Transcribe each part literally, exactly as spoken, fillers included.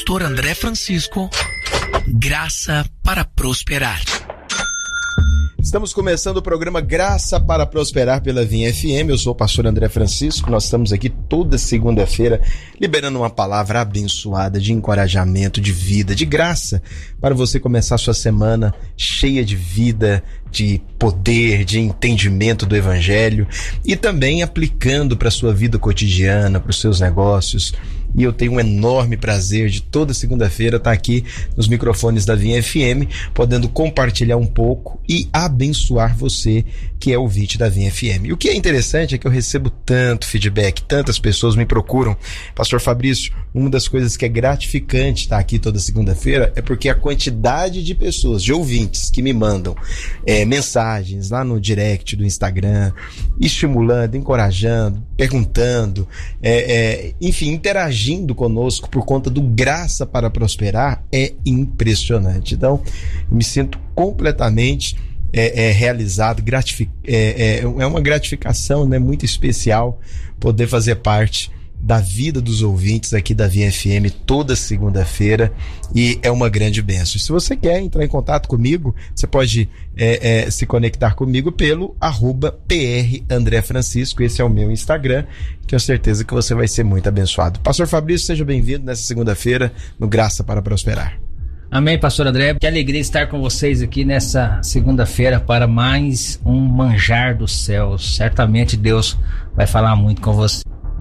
pastor André Francisco, Graça para Prosperar. Estamos começando o programa Graça para Prosperar pela Vinha F M. Eu sou o pastor André Francisco. Nós estamos aqui toda segunda-feira liberando uma palavra abençoada de encorajamento, de vida, de graça, para você começar a sua semana cheia de vida, de poder, de entendimento do Evangelho e também aplicando para a sua vida cotidiana, para os seus negócios. E eu tenho um enorme prazer de toda segunda-feira estar aqui nos microfones da Vinha F M, podendo compartilhar um pouco e abençoar você que é ouvinte da Vinha F M. E o que é interessante é que eu recebo tanto feedback, tantas pessoas me procuram. Pastor Fabrício, uma das coisas que é gratificante estar aqui toda segunda-feira é porque a quantidade de pessoas, de ouvintes que me mandam é, mensagens lá no direct do Instagram, estimulando, encorajando, perguntando, é, é, enfim, interagindo conosco por conta do Graça para Prosperar é impressionante. Então, eu me sinto completamente é, é, realizado, gratific, é, é, é uma gratificação, né, muito especial poder fazer parte da vida dos ouvintes aqui da Vinha F M toda segunda-feira, e é uma grande bênção. Se você quer entrar em contato comigo, você pode é, é, se conectar comigo pelo arroba pr André Francisco. Esse é o meu Instagram. Tenho certeza que você vai ser muito abençoado. Pastor Fabrício, seja bem-vindo nessa segunda-feira no Graça para Prosperar. Amém, pastor André. Que alegria estar com vocês aqui nessa segunda-feira para mais um manjar dos céus. Certamente Deus vai falar muito com você.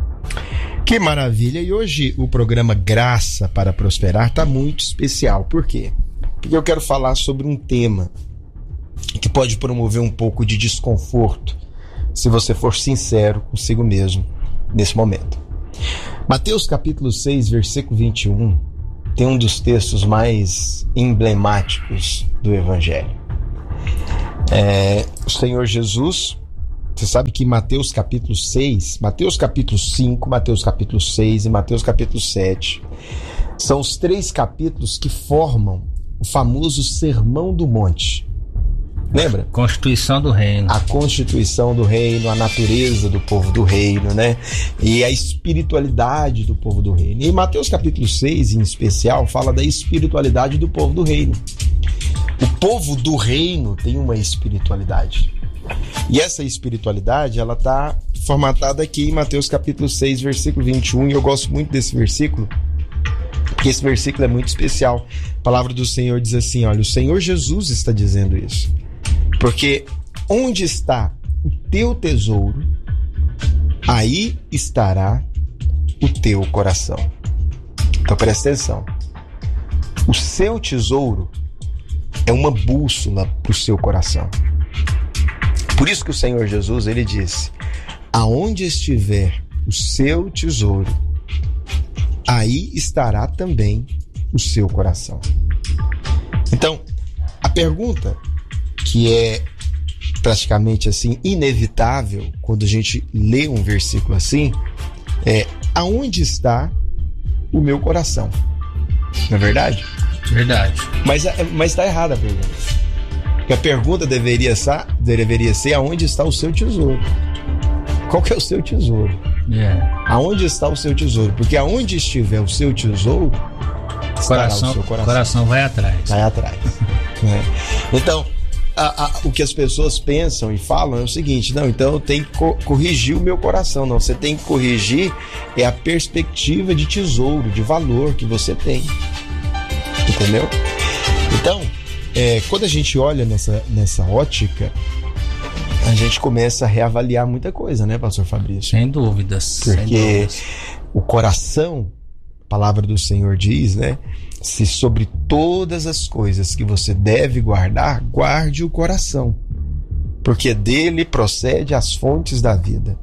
Que maravilha! E hoje o programa Graça para Prosperar está muito especial. Por quê? Porque eu quero falar sobre um tema que pode promover um pouco de desconforto, se você for sincero consigo mesmo nesse momento. Mateus capítulo seis, versículo vinte e um, tem um dos textos mais emblemáticos do Evangelho. É, o Senhor Jesus... Você sabe que Mateus capítulo seis, Mateus capítulo cinco, Mateus capítulo seis e Mateus capítulo sete são os três capítulos que formam o famoso Sermão do Monte. Lembra? Constituição do reino. A constituição do reino, a natureza do povo do reino, né? E a espiritualidade do povo do reino. E Mateus capítulo seis, em especial, fala da espiritualidade do povo do reino. O povo do reino tem uma espiritualidade. E essa espiritualidade, ela está formatada aqui em Mateus capítulo seis, versículo vinte e um, e eu gosto muito desse versículo, porque esse versículo é muito especial. A palavra do Senhor diz assim, olha, o Senhor Jesus está dizendo isso, porque onde está o teu tesouro, aí estará o teu coração. Então presta atenção, o seu tesouro é uma bússola para o seu coração. Por isso que o Senhor Jesus, ele disse, aonde estiver o seu tesouro, aí estará também o seu coração. Então, a pergunta que é praticamente assim, inevitável, quando a gente lê um versículo assim, é, aonde está o meu coração? Não é verdade? Verdade. Mas, mas está errada a pergunta. Porque a pergunta deveria ser, deveria ser aonde está o seu tesouro. Qual que é o seu tesouro? Yeah. Aonde está o seu tesouro? Porque aonde estiver o seu tesouro, estará coração, o seu coração. coração vai atrás. Vai atrás. Né? Então, a, a, o que as pessoas pensam e falam é o seguinte, não, então eu tenho que co- corrigir o meu coração. Não, você tem que corrigir é a perspectiva de tesouro, de valor que você tem. Entendeu? Então, É, quando a gente olha nessa, nessa ótica, a gente começa a reavaliar muita coisa, né, pastor Fabrício? Sem dúvidas. Porque sem dúvidas. O coração, a palavra do Senhor diz, né? Se sobre todas as coisas que você deve guardar, guarde o coração, porque dele procede as fontes da vida.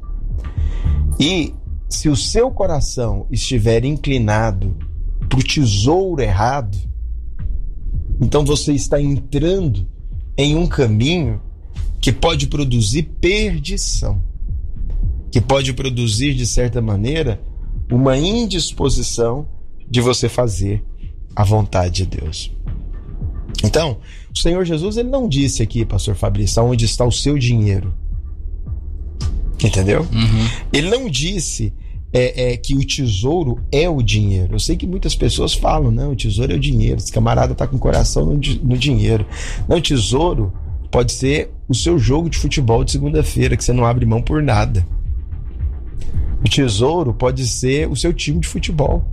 E se o seu coração estiver inclinado para o tesouro errado, então você está entrando em um caminho que pode produzir perdição, que pode produzir, de certa maneira, uma indisposição de você fazer a vontade de Deus. Então, o Senhor Jesus, ele não disse aqui, pastor Fabrício, onde está o seu dinheiro. Entendeu? Uhum. Ele não disse é, é que o tesouro é o dinheiro. Eu sei que muitas pessoas falam, não, o tesouro é o dinheiro, esse camarada tá com o coração no, no dinheiro. Não, o tesouro pode ser o seu jogo de futebol de segunda-feira, que você não abre mão por nada. O tesouro pode ser o seu time de futebol.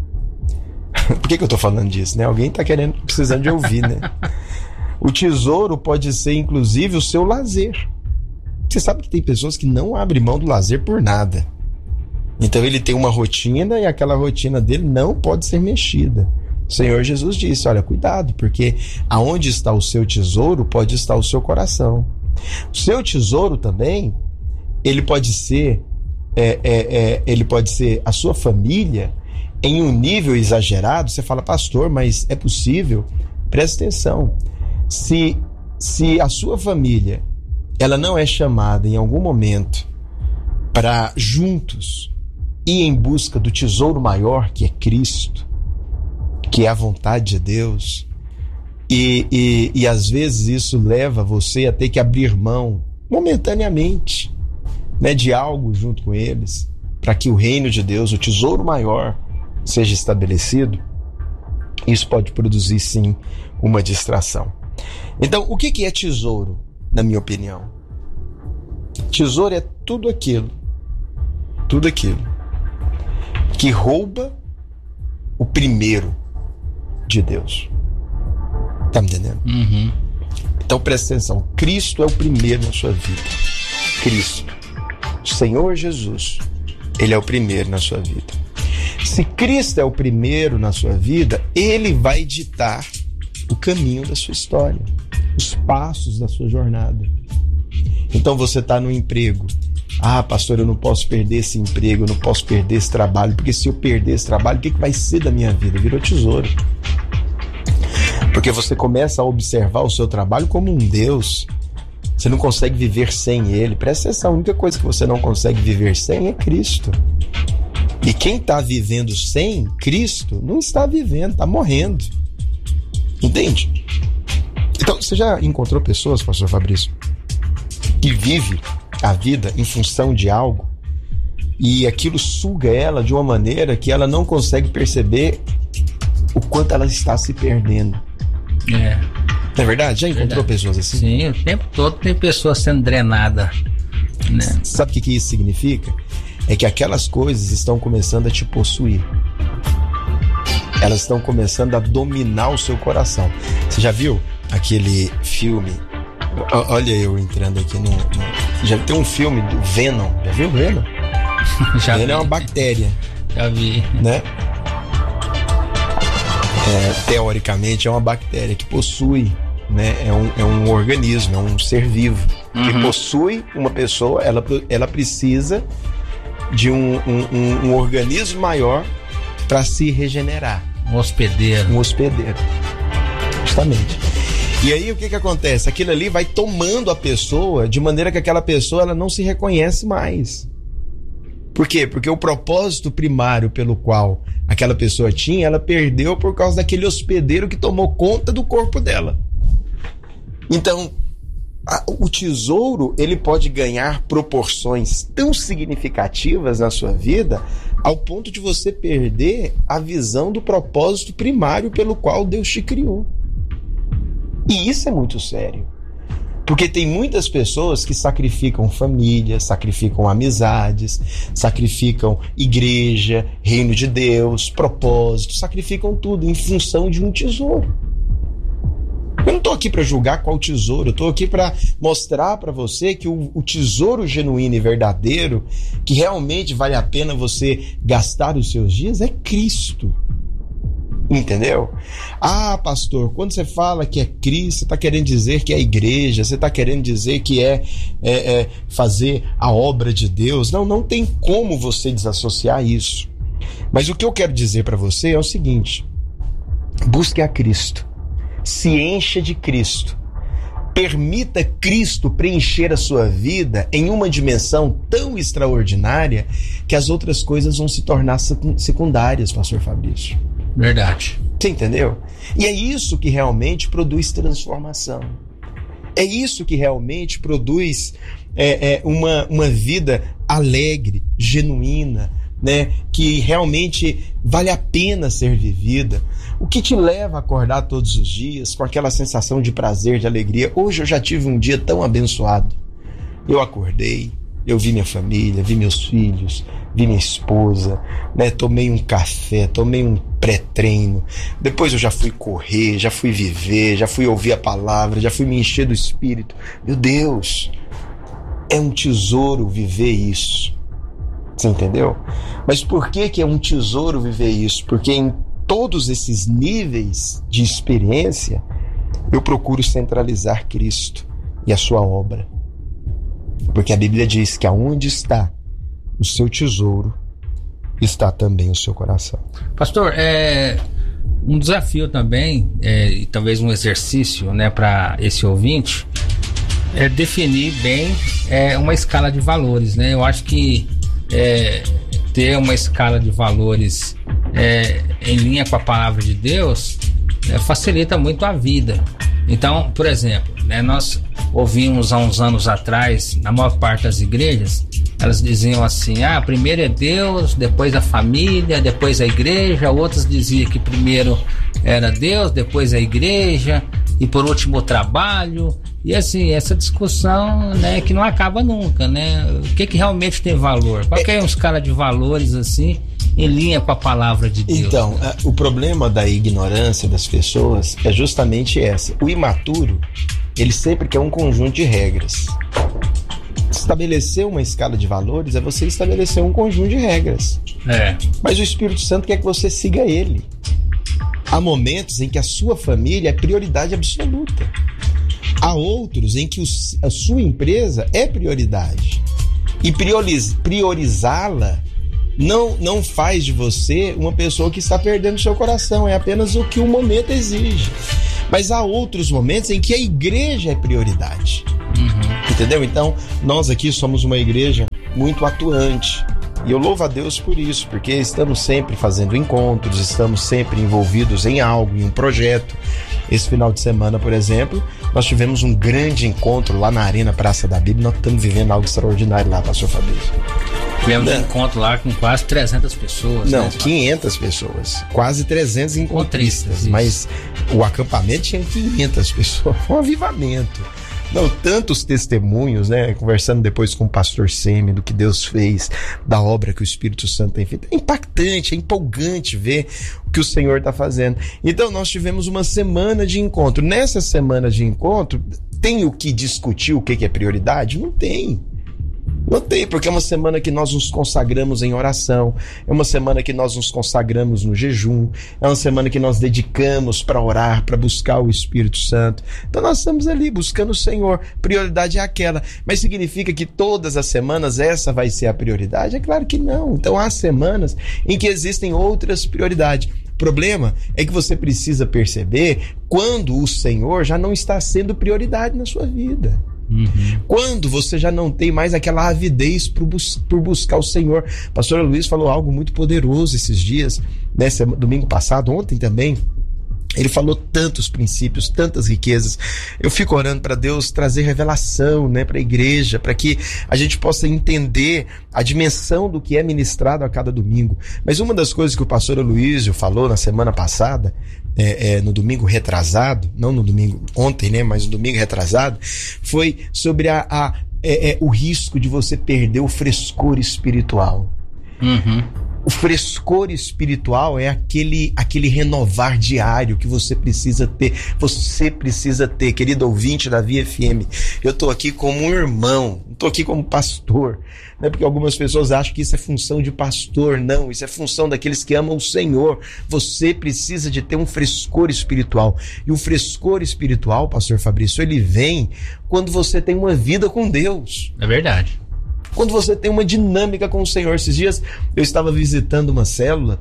Por que que eu tô falando disso, né? Alguém tá querendo, precisando de ouvir, né? O tesouro pode ser, inclusive, o seu lazer. Você sabe que tem pessoas que não abrem mão do lazer por nada. Então ele tem uma rotina e aquela rotina dele não pode ser mexida. O Senhor Jesus disse, olha, cuidado, porque aonde está o seu tesouro, pode estar o seu coração. O seu tesouro também, ele pode ser, é, é, é, ele pode ser a sua família em um nível exagerado. Você fala, pastor, mas é possível? Presta atenção. Se, se a sua família, ela não é chamada em algum momento para juntos ir em busca do tesouro maior, que é Cristo, que é a vontade de Deus, e, e, e às vezes isso leva você a ter que abrir mão momentaneamente, né, de algo junto com eles, para que o reino de Deus, o tesouro maior, seja estabelecido. Isso pode produzir sim uma distração. Então, o que que é tesouro, na minha opinião? Tesouro é tudo aquilo, tudo aquilo que rouba o primeiro de Deus. Tá me entendendo? Uhum. Então presta atenção, Cristo é o primeiro na sua vida. Cristo, o Senhor Jesus, Ele é o primeiro na sua vida. Se Cristo é o primeiro na sua vida, Ele vai ditar o caminho da sua história, os passos da sua jornada. Então você está no emprego. Ah, pastor, eu não posso perder esse emprego, eu não posso perder esse trabalho, porque se eu perder esse trabalho, o que, que vai ser da minha vida? Virou tesouro. Porque você começa a observar o seu trabalho como um Deus. Você não consegue viver sem Ele. Presta atenção, a única coisa que você não consegue viver sem é Cristo. E quem está vivendo sem Cristo não está vivendo, está morrendo. Entende? Então, você já encontrou pessoas, pastor Fabrício, que vive a vida em função de algo e aquilo suga ela de uma maneira que ela não consegue perceber o quanto ela está se perdendo? É. Não é verdade? Já encontrou verdade. Pessoas assim? Sim, o tempo todo tem pessoas sendo drenadas, né? Sabe o que, que isso significa? É que aquelas coisas estão começando a te possuir. Elas estão começando a dominar o seu coração. Você já viu aquele filme? Olha eu entrando aqui no... no... Já tem um filme do Venom. Já viu o Venom? Já Venom vi. É uma bactéria. Já vi. Né? É, teoricamente é uma bactéria que possui, né? É um, é um organismo, é um ser vivo. Uhum. Que possui uma pessoa, ela, ela precisa de um, um, um, um organismo maior para se regenerar. Um hospedeiro. Um hospedeiro. Justamente. E aí o que que acontece? Aquilo ali vai tomando a pessoa de maneira que aquela pessoa ela não se reconhece mais. Por quê? Porque o propósito primário pelo qual aquela pessoa tinha, ela perdeu por causa daquele hospedeiro que tomou conta do corpo dela. Então, a, o tesouro, ele pode ganhar proporções tão significativas na sua vida ao ponto de você perder a visão do propósito primário pelo qual Deus te criou. E isso é muito sério. Porque tem muitas pessoas que sacrificam família, sacrificam amizades, sacrificam igreja, reino de Deus, propósito, sacrificam tudo em função de um tesouro. Eu não estou aqui para julgar qual tesouro, eu estou aqui para mostrar para você que o, o tesouro genuíno e verdadeiro, que realmente vale a pena você gastar os seus dias, é Cristo. Entendeu? Ah, pastor, quando você fala que é Cristo, você está querendo dizer que é a igreja, você está querendo dizer que é, é, é fazer a obra de Deus. Não, não tem como você desassociar isso. Mas o que eu quero dizer para você é o seguinte: busque a Cristo, se encha de Cristo, permita Cristo preencher a sua vida em uma dimensão tão extraordinária que as outras coisas vão se tornar secundárias, pastor Fabrício. Verdade. Você entendeu? E é isso que realmente produz transformação. É isso que realmente produz é, é, uma, uma vida alegre, genuína, né, que realmente vale a pena ser vivida. O que te leva a acordar todos os dias com aquela sensação de prazer, de alegria? Hoje eu já tive um dia tão abençoado. Eu acordei, eu vi minha família, vi meus filhos, vi minha esposa, né? Tomei um café, tomei um pré-treino, depois eu já fui correr, já fui viver, já fui ouvir a palavra, já fui me encher do Espírito. Meu Deus, é um tesouro viver isso. Você entendeu? Mas por que que é um tesouro viver isso? Porque em todos esses níveis de experiência, eu procuro centralizar Cristo e a sua obra. Porque a Bíblia diz que aonde está o seu tesouro, está também o seu coração. Pastor, é um desafio também, é, e talvez um exercício, né, para esse ouvinte, é definir bem é, uma escala de valores, né? Eu acho que é, ter uma escala de valores é, em linha com a palavra de Deus é, facilita muito a vida. Então, por exemplo, né, nós ouvimos há uns anos atrás, na maior parte das igrejas, elas diziam assim: ah, primeiro é Deus, depois a família, depois a igreja. Outras diziam que primeiro era Deus, depois a igreja e por último o trabalho. E assim, essa discussão, né, que não acaba nunca, né? O que que realmente tem valor? Qual que é uma escala de valores assim, em linha com a palavra de Deus? Então, né? O problema da ignorância das pessoas é justamente essa. O imaturo, ele sempre quer um conjunto de regras. Estabelecer uma escala de valores é você estabelecer um conjunto de regras. É. Mas o Espírito Santo quer que você siga ele. Há momentos em que a sua família é prioridade absoluta. Há outros em que o, a sua empresa é prioridade. E prioriz, priorizá-la não, não faz de você uma pessoa que está perdendo seu coração. É apenas o que o momento exige. Mas há outros momentos em que a igreja é prioridade. Uhum. Entendeu? Então, nós aqui somos uma igreja muito atuante. E eu louvo a Deus por isso, porque estamos sempre fazendo encontros, estamos sempre envolvidos em algo, em um projeto. Esse final de semana, por exemplo, nós tivemos um grande encontro lá na Arena Praça da Bíblia. Nós estamos vivendo algo extraordinário lá, pastor Fabrício. Tivemos um encontro lá com quase trezentas pessoas. Não, né? quinhentas pessoas. Quase trezentos encontristas. Isso. Mas o acampamento tinha quinhentas pessoas. Foi um avivamento. Não, tantos testemunhos, né? Conversando depois com o pastor Semi do que Deus fez, da obra que o Espírito Santo tem feito. É impactante, é empolgante ver o que o Senhor está fazendo. Então nós tivemos uma semana de encontro. Nessa semana de encontro, tem o que discutir o que é prioridade? Não tem. Não tem, porque é uma semana que nós nos consagramos em oração, é uma semana que nós nos consagramos no jejum, é uma semana que nós dedicamos para orar, para buscar o Espírito Santo. Então nós estamos ali buscando o Senhor, prioridade é aquela, mas significa que todas as semanas essa vai ser a prioridade? É claro que não. Então há semanas em que existem outras prioridades. O problema é que você precisa perceber quando o Senhor já não está sendo prioridade na sua vida. Uhum. Quando você já não tem mais aquela avidez por, bus- por buscar o Senhor. Pastor Luiz falou algo muito poderoso esses dias, né? Domingo passado, ontem também. Ele falou tantos princípios, tantas riquezas. Eu fico orando para Deus trazer revelação, né, para a igreja, para que a gente possa entender a dimensão do que é ministrado a cada domingo. Mas uma das coisas que o pastor Aloysio falou na semana passada, é, é, no domingo retrasado, não no domingo ontem, né, mas no domingo retrasado, foi sobre a, a, é, é, o risco de você perder o frescor espiritual. Uhum. O frescor espiritual é aquele, aquele renovar diário que você precisa ter. Você precisa ter, querido ouvinte da Via F M. Eu estou aqui como um irmão, não estou aqui como pastor, né? Porque algumas pessoas acham que isso é função de pastor. Não, isso é função daqueles que amam o Senhor. Você precisa de ter um frescor espiritual. E o frescor espiritual, pastor Fabrício, ele vem quando você tem uma vida com Deus. É verdade. Quando você tem uma dinâmica com o Senhor. Esses dias eu estava visitando uma célula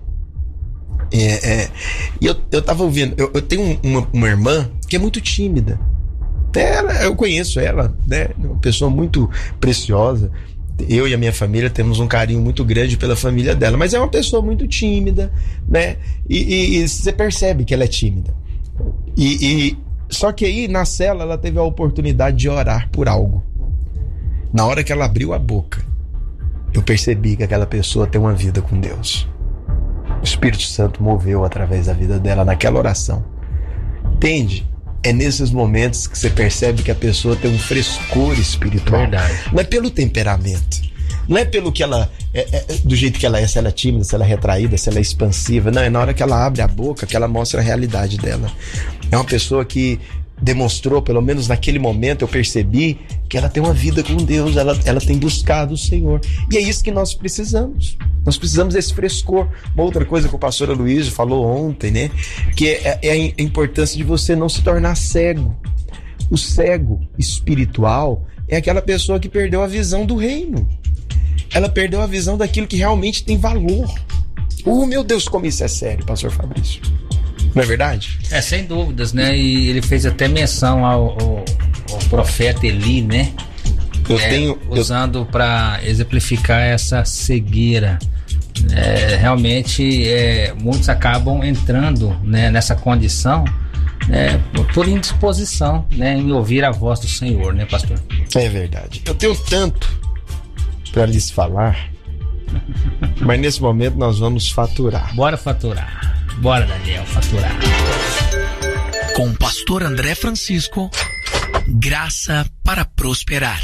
é, é, e eu, eu estava ouvindo, eu, eu tenho uma, uma irmã que é muito tímida. Ela, eu conheço ela, né? Uma pessoa muito preciosa. Eu e a minha família temos um carinho muito grande pela família dela, mas é uma pessoa muito tímida, né? E, e, e você percebe que ela é tímida. E, e, só que aí na célula ela teve a oportunidade de orar por algo. Na hora que ela abriu a boca, eu percebi que aquela pessoa tem uma vida com Deus. O Espírito Santo moveu através da vida dela naquela oração. Entende? É nesses momentos que você percebe que a pessoa tem um frescor espiritual. Verdade. Não é pelo temperamento, não é pelo que ela é, é, do jeito que ela é, se ela é tímida, se ela é retraída, se ela é expansiva. Não, é na hora que ela abre a boca que ela mostra a realidade dela. É uma pessoa que demonstrou, pelo menos naquele momento eu percebi que ela tem uma vida com Deus, ela, ela tem buscado o Senhor, e é isso que nós precisamos. Nós precisamos desse frescor. Uma outra coisa que o pastor Aloysio falou ontem, né, que é, é a importância de você não se tornar cego. O cego espiritual é aquela pessoa que perdeu a visão do reino, ela perdeu a visão daquilo que realmente tem valor. Oh, meu Deus, como isso é sério, pastor Fabrício. Não é verdade? É, sem dúvidas, né? E ele fez até menção ao, ao, ao profeta Eli, né? Eu é, tenho... Usando eu... para exemplificar essa cegueira. É, realmente, é, muitos acabam entrando, né, nessa condição, né, por indisposição, né, em ouvir a voz do Senhor, né, pastor? É verdade. Eu tenho tanto para lhes falar, mas nesse momento nós vamos faturar. Bora faturar. Bora, Daniel, faturar. Com o pastor André Francisco, graça para prosperar.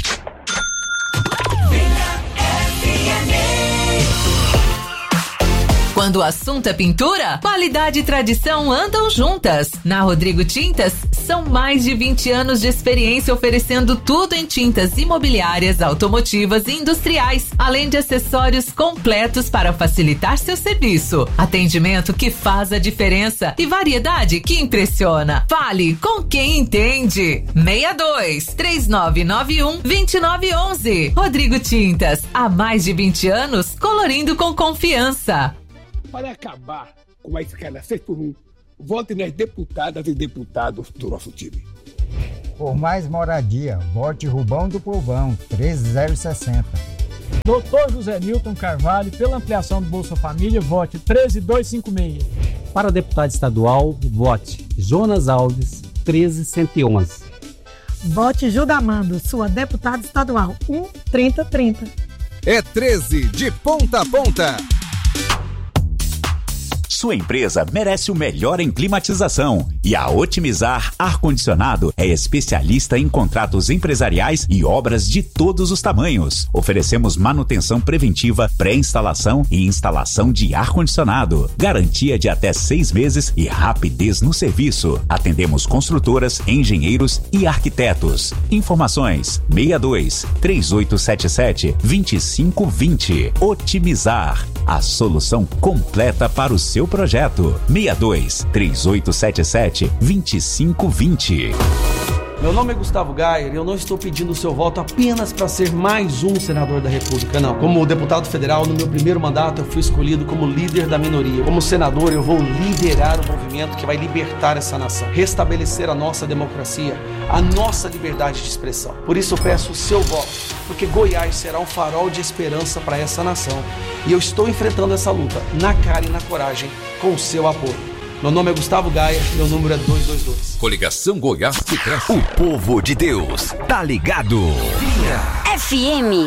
Quando o assunto é pintura, qualidade e tradição andam juntas. Na Rodrigo Tintas, são mais de vinte anos de experiência oferecendo tudo em tintas imobiliárias, automotivas e industriais, além de acessórios completos para facilitar seu serviço. Atendimento que faz a diferença e variedade que impressiona. Fale com quem entende. seis dois, três nove nove um, dois nove um um. Rodrigo Tintas, há mais de vinte anos, colorindo com confiança. Para acabar com a escala seis por um, vote nas deputadas e deputados do nosso time. Por mais moradia, vote Rubão do Povão, treze zero sessenta. Doutor José Nilton Carvalho, pela ampliação do Bolsa Família, vote treze dois cinco seis. Para deputado estadual, vote Jonas Alves, treze cento e onze. Vote Judamando, sua deputada estadual, um trinta trinta. É treze de ponta a ponta. Sua empresa merece o melhor em climatização e a Otimizar Ar-Condicionado é especialista em contratos empresariais e obras de todos os tamanhos. Oferecemos manutenção preventiva, pré-instalação e instalação de ar-condicionado. Garantia de até seis meses e rapidez no serviço. Atendemos construtoras, engenheiros e arquitetos. Informações seis dois, três oito sete sete, dois cinco dois zero. Otimizar, a solução completa para o seu projeto. seis dois, três oito sete sete, dois cinco dois zero. Meu nome é Gustavo Gayer e eu não estou pedindo o seu voto apenas para ser mais um senador da República, não. Como deputado federal, no meu primeiro mandato, eu fui escolhido como líder da minoria. Como senador, eu vou liderar o movimento que vai libertar essa nação, restabelecer a nossa democracia, a nossa liberdade de expressão. Por isso eu peço o seu voto, porque Goiás será um farol de esperança para essa nação. E eu estou enfrentando essa luta na cara e na coragem com o seu apoio. Meu nome é Gustavo Gaia, meu número é duzentos e vinte e dois. Coligação Goiás que cresce. O povo de Deus tá ligado. F M.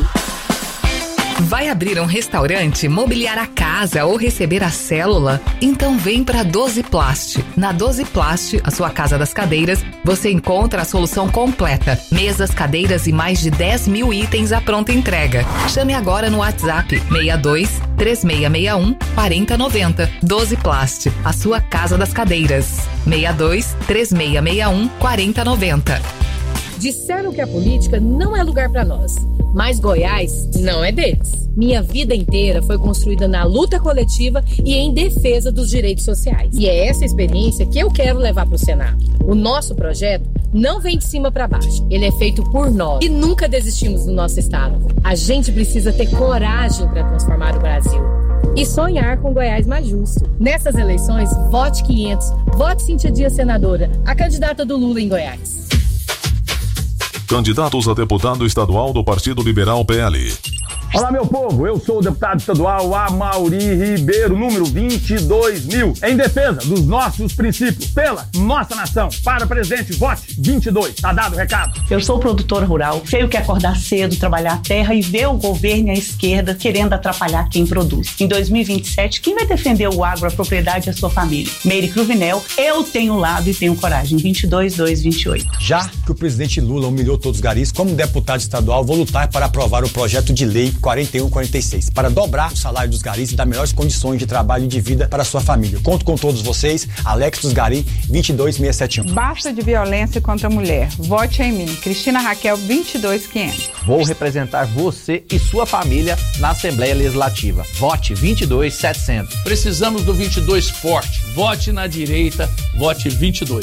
Vai abrir um restaurante, mobiliar a casa ou receber a célula? Então vem para doze Plast. Na doze Plast, a sua casa das cadeiras, você encontra a solução completa. Mesas, cadeiras e mais de dez mil itens à pronta entrega. Chame agora no WhatsApp seis dois, três seis seis um, quatro zero nove zero. doze Plast, a sua casa das cadeiras. seis dois, três seis seis um, quatro zero nove zero. Disseram que a política não é lugar para nós, mas Goiás não é deles. Minha vida inteira foi construída na luta coletiva e em defesa dos direitos sociais. E é essa experiência que eu quero levar para o Senado. O nosso projeto não vem de cima para baixo. Ele é feito por nós e nunca desistimos do nosso estado. A gente precisa ter coragem para transformar o Brasil e sonhar com Goiás mais justo. Nessas eleições, vote quinhentos, vote Cíntia Dias senadora, a candidata do Lula em Goiás. Candidatos a deputado estadual do Partido Liberal P L. Olá, meu povo, eu sou o deputado estadual Amaury Ribeiro, número vinte e dois mil, em defesa dos nossos princípios, pela nossa nação. Para o presidente, vote vinte e dois, tá dado o recado. Eu sou produtora rural, sei o que é acordar cedo, trabalhar a terra e ver o governo e a esquerda querendo atrapalhar quem produz. Em dois mil e vinte e sete, quem vai defender o agro, a propriedade e a sua família? Meire Cruvinel, eu tenho lado e tenho coragem. vinte e dois, dois, vinte e oito. Já que o presidente Lula humilhou todos os garis, como deputado estadual, vou lutar para aprovar o projeto de lei quarenta e um quarenta e seis, para dobrar o salário dos garis e dar melhores condições de trabalho e de vida para a sua família. Conto com todos vocês. Alex dos Gari, vinte e dois, seiscentos e setenta e um. Basta de violência contra a mulher. Vote em mim. Cristina Raquel, vinte e dois, quinhentos. Vou representar você e sua família na Assembleia Legislativa. Vote vinte e dois, setecentos. Precisamos do vinte e dois forte. Vote na direita. Vote vinte e dois.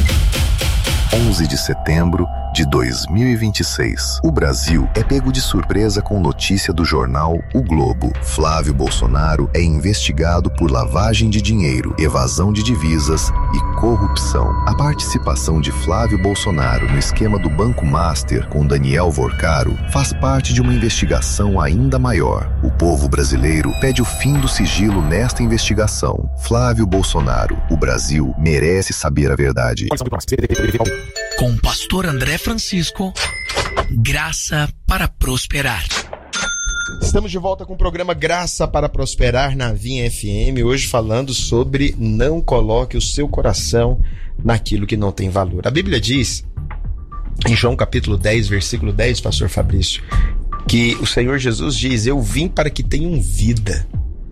onze de setembro de dois mil e vinte e seis. O Brasil é pego de surpresa com notícia do jornal O Globo. Flávio Bolsonaro é investigado por lavagem de dinheiro, evasão de divisas e corrupção. A participação de Flávio Bolsonaro no esquema do Banco Master com Daniel Vorcaro faz parte de uma investigação ainda maior. O povo brasileiro pede o fim do sigilo nesta investigação. Flávio Bolsonaro, o Brasil merece saber a verdade. Com o pastor André Francisco, Graça para Prosperar. Estamos de volta com o programa Graça para Prosperar na Vinha F M, hoje falando sobre não coloque o seu coração naquilo que não tem valor. A Bíblia diz, em João capítulo dez, versículo dez, pastor Fabrício, que o Senhor Jesus diz: eu vim para que tenham vida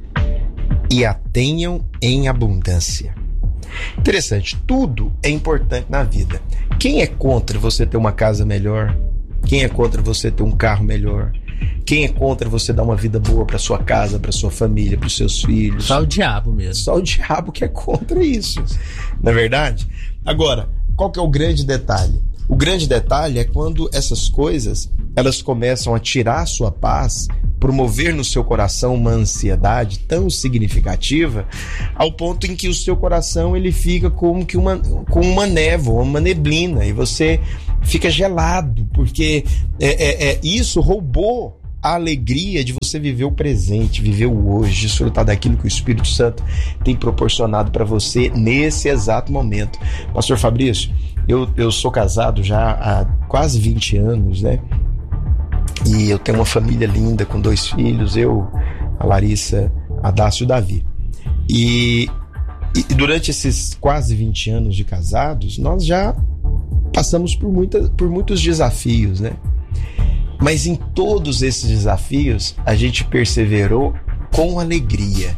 e a tenham em abundância. Interessante, tudo é importante na vida. Quem é contra você ter uma casa melhor? Quem é contra você ter um carro melhor? Quem é contra você dar uma vida boa para sua casa, para sua família, para os seus filhos? Só o diabo mesmo. Só o diabo que é contra isso, não é verdade? Agora, qual que é o grande detalhe? O grande detalhe é quando essas coisas, elas começam a tirar a sua paz, promover no seu coração uma ansiedade tão significativa, ao ponto em que o seu coração ele fica como que uma, com uma névoa, uma neblina, e você fica gelado, porque é, é, é, isso roubou a alegria de você viver o presente, viver o hoje, desfrutar daquilo que o Espírito Santo tem proporcionado para você nesse exato momento. Pastor Fabrício, eu, eu sou casado já há quase vinte anos, né? E eu tenho uma família linda com dois filhos, eu, a Larissa, a Dácio e o Davi. E, e durante esses quase vinte anos de casados, nós já passamos por, muita, por muitos desafios, né? Mas em todos esses desafios, a gente perseverou com alegria.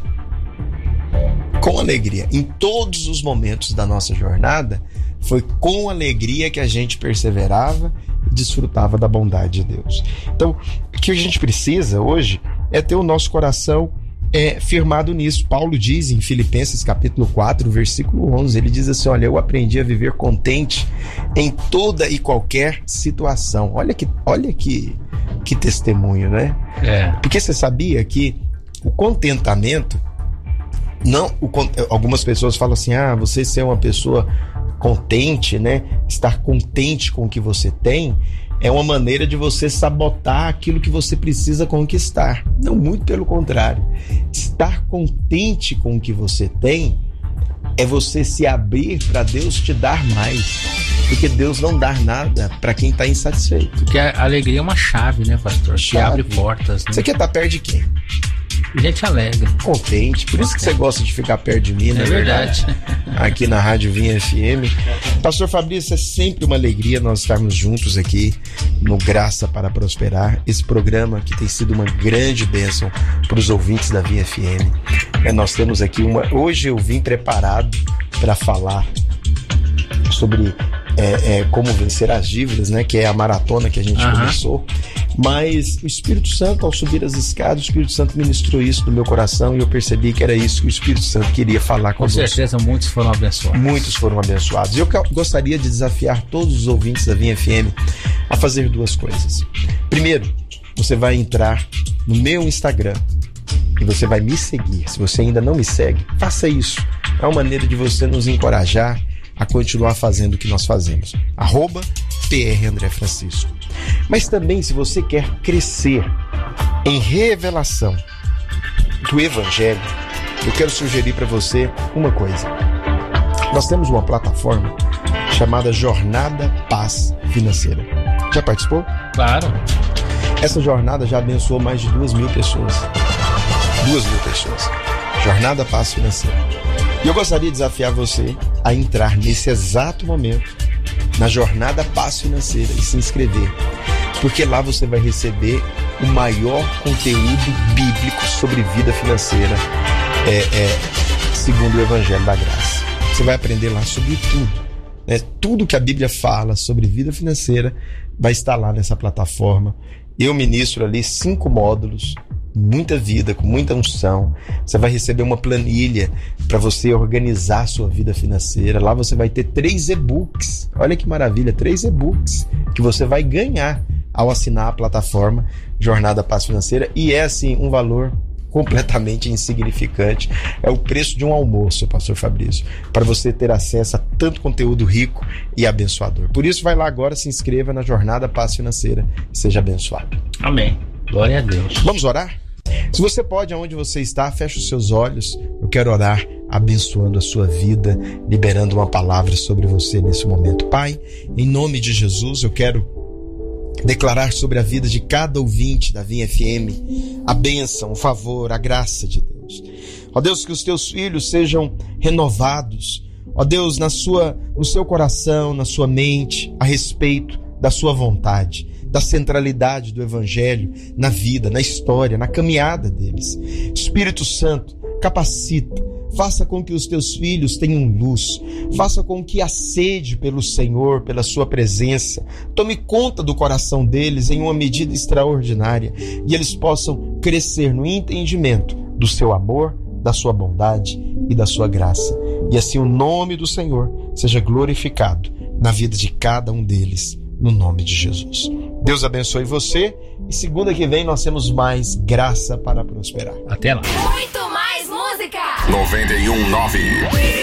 Com alegria. Em todos os momentos da nossa jornada, foi com alegria que a gente perseverava e desfrutava da bondade de Deus. Então, o que a gente precisa hoje é ter o nosso coração é, firmado nisso. Paulo diz em Filipenses capítulo quatro, versículo onze, ele diz assim: olha, eu aprendi a viver contente em toda e qualquer situação. Olha que, olha que, que testemunho, né? É. Porque você sabia que o contentamento, não, o, algumas pessoas falam assim, ah, você ser uma pessoa contente, né? Estar contente com o que você tem é uma maneira de você sabotar aquilo que você precisa conquistar. Não, muito pelo contrário. Estar contente com o que você tem é você se abrir para Deus te dar mais. Porque Deus não dá nada para quem está insatisfeito. Porque a alegria é uma chave, né, pastor? Te abre portas. Né? Você quer estar perto de quem? Gente alegre. Contente. Por isso que você gosta de ficar perto de mim, não é, é verdade? verdade? Aqui na Rádio Vinha F M. Pastor Fabrício, é sempre uma alegria nós estarmos juntos aqui no Graça para Prosperar. Esse programa que tem sido uma grande bênção para os ouvintes da Vinha F M. É, nós temos aqui uma... Hoje eu vim preparado para falar sobre é, é, como vencer as dívidas, né? Que é a maratona que a gente uhum. começou. Mas o Espírito Santo, ao subir as escadas, o Espírito Santo ministrou isso no meu coração e eu percebi que era isso que o Espírito Santo queria falar conosco. Com certeza, muitos foram abençoados. Muitos foram abençoados. E eu gostaria de desafiar todos os ouvintes da Vinha F M a fazer duas coisas. Primeiro, você vai entrar no meu Instagram e você vai me seguir. Se você ainda não me segue, faça isso. É uma maneira de você nos encorajar a continuar fazendo o que nós fazemos. Arroba P R André Francisco. Mas também, se você quer crescer em revelação do Evangelho, eu quero sugerir para você uma coisa. Nós temos uma plataforma chamada Jornada Paz Financeira. Já participou? Claro. Essa jornada já abençoou mais de duas mil pessoas. Duas mil pessoas. Jornada Paz Financeira. E eu gostaria de desafiar você a entrar nesse exato momento na Jornada Paz Financeira e se inscrever. Porque lá você vai receber o maior conteúdo bíblico sobre vida financeira, é, é, segundo o Evangelho da Graça. Você vai aprender lá sobre tudo, né? Tudo que a Bíblia fala sobre vida financeira vai estar lá nessa plataforma. Eu ministro ali cinco módulos, muita vida, com muita unção. Você vai receber uma planilha para você organizar a sua vida financeira. Lá você vai ter três e-books. Olha que maravilha, três e-books que você vai ganhar ao assinar a plataforma Jornada Paz Financeira. E é assim, um valor completamente insignificante. É o preço de um almoço, pastor Fabrício, para você ter acesso a tanto conteúdo rico e abençoador. Por isso, vai lá agora, se inscreva na Jornada Paz Financeira e seja abençoado. Amém. Glória a Deus. Vamos orar? Se você pode, aonde você está, feche os seus olhos. Eu quero orar abençoando a sua vida, liberando uma palavra sobre você nesse momento. Pai, em nome de Jesus, eu quero declarar sobre a vida de cada ouvinte da Vinha F M a bênção, o favor, a graça de Deus. Ó Deus, que os teus filhos sejam renovados, ó Deus, na sua, no seu coração, na sua mente, a respeito da sua vontade, da centralidade do Evangelho na vida, na história, na caminhada deles. Espírito Santo, capacita, faça com que os teus filhos tenham luz, faça com que a sede pelo Senhor, pela sua presença, tome conta do coração deles em uma medida extraordinária e eles possam crescer no entendimento do seu amor, da sua bondade e da sua graça. E assim o nome do Senhor seja glorificado na vida de cada um deles, no nome de Jesus. Deus abençoe você e segunda que vem nós temos mais graça para prosperar. Até lá. Muito mais música. noventa e um ponto nove